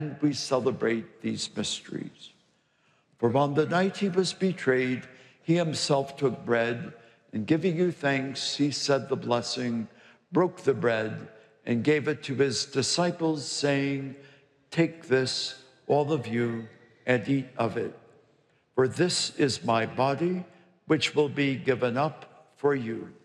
we celebrate these mysteries. For on the night he was betrayed, he himself took bread, and giving you thanks, he said the blessing, broke the bread, and gave it to his disciples, saying, "Take this, all of you, and eat of it. For this is my body, which will be given up for you."